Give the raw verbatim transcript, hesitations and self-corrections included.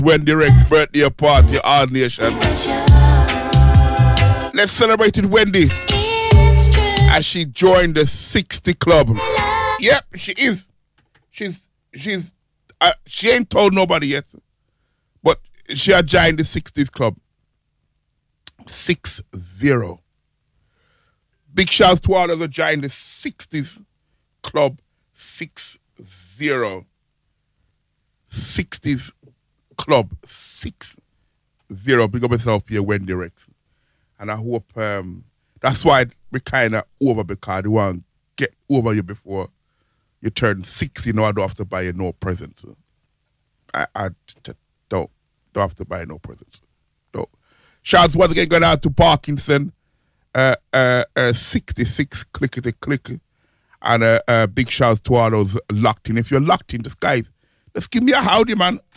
Wendy Rex birthday party, All Nation. Let's celebrate it, Wendy, as she joined the sixty club. Yep, she is. She's she's uh, she ain't told nobody yet, but she had joined the sixties club. Six zero. Big shouts to all of the joined the sixties club. Six zero. Sixties club. Six zero. Big up yourself here, Wendy Rex. And I hope um, that's why we kind of over, because they want to get over you before you turn sixty. You know, I don't have to buy you no presents. I, I t- don't. Don't have to buy no presents. Don't. Shouts once again going out to Parkinson. Uh, uh, uh, sixty-six clickety click. And uh, uh, big shouts to all those locked in. If you're locked in, just guys, just give me a howdy, man.